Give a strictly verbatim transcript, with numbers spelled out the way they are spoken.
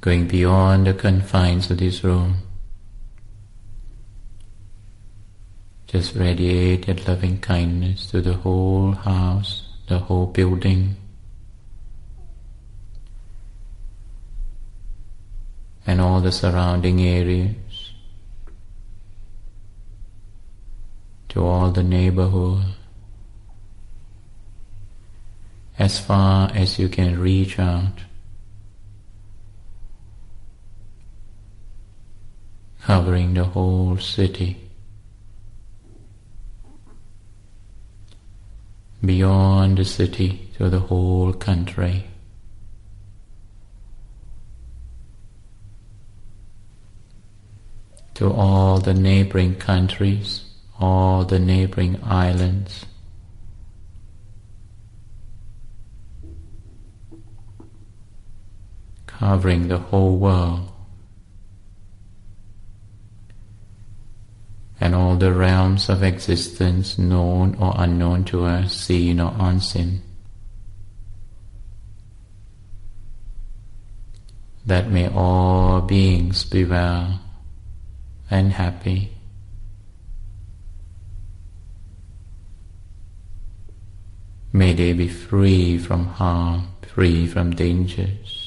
going beyond the confines of this room. Just radiated loving kindness to the whole house, the whole building, and all the surrounding areas, to all the neighborhood, as far as you can reach out, covering the whole city, beyond the city to the whole country. To all the neighboring countries, all the neighboring islands, covering the whole world, and all the realms of existence, known or unknown to us, seen or unseen, that may all beings be well and happy. May they be free from harm, free from dangers.